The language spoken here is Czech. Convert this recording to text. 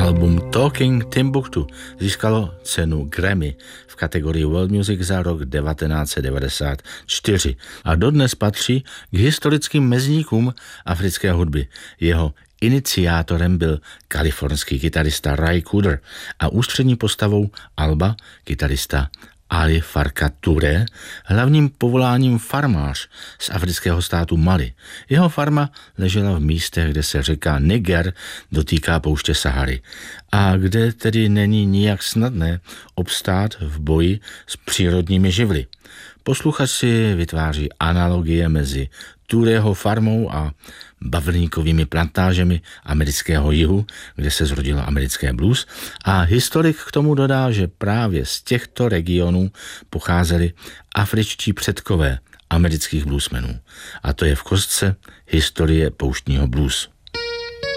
Album Talking Timbuktu získalo cenu Grammy v kategorii World Music za rok 1994 a dodnes patří k historickým mezníkům africké hudby. Jeho iniciátorem byl kalifornský kytarista Ry Cooder a ústřední postavou alba kytarista Ali Farka Touré, hlavním povoláním farmář z afrického státu Mali. Jeho farma ležela v místech, kde se řeka Niger dotýká pouště Sahary a kde tedy není nijak snadné obstát v boji s přírodními živly. Posluchač si vytváří analogie mezi Tourého farmou a bavlníkovými plantážemi amerického jihu, kde se zrodilo americké blues, a historik k tomu dodá, že právě z těchto regionů pocházeli afričtí předkové amerických bluesmenů. A to je v kostce historie pouštního blues.